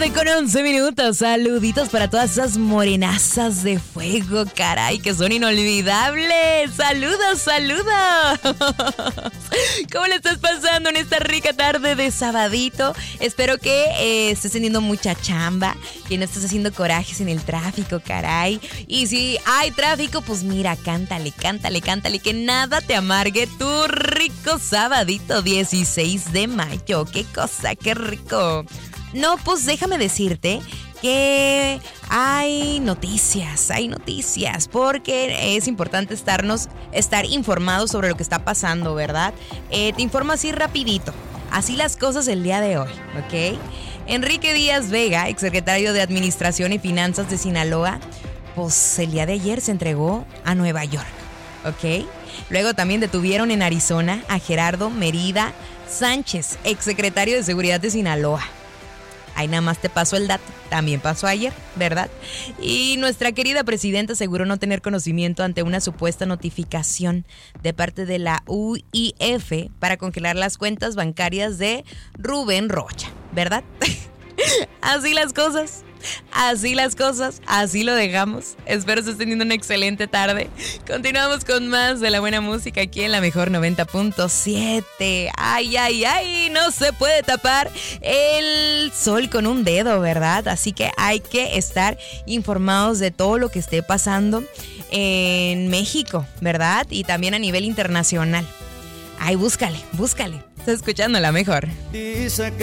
9:11. Saluditos para todas esas morenazas de fuego, caray, que son inolvidables. Saludos. ¿Cómo le estás pasando en esta rica tarde de sabadito? Espero que estés teniendo mucha chamba, que no estés haciendo corajes en el tráfico, caray. Y si hay tráfico, pues mira, cántale, que nada te amargue tu rico sabadito 16 de mayo. Qué cosa, qué rico. No, pues déjame decirte que hay noticias, porque es importante estar informados sobre lo que está pasando, ¿verdad? Te informo así rapidito, así las cosas el día de hoy, ¿ok? Enrique Díaz Vega, exsecretario de Administración y Finanzas de Sinaloa, pues el día de ayer se entregó a Nueva York, ¿ok? Luego también detuvieron en Arizona a Gerardo Mérida Sánchez, exsecretario de Seguridad de Sinaloa. Ahí nada más te pasó el dato, también pasó ayer, ¿verdad? Y nuestra querida presidenta aseguró no tener conocimiento ante una supuesta notificación de parte de la UIF para congelar las cuentas bancarias de Rubén Rocha, ¿verdad? Así las cosas, así lo dejamos. Espero estés teniendo una excelente tarde. Continuamos con más de la buena música aquí en la mejor 90.7. Ay, no se puede tapar el sol con un dedo, ¿verdad? Así que hay que estar informados de todo lo que esté pasando en México, ¿verdad? Y también a nivel internacional. Ay, búscale. Estás escuchando la mejor. Dice que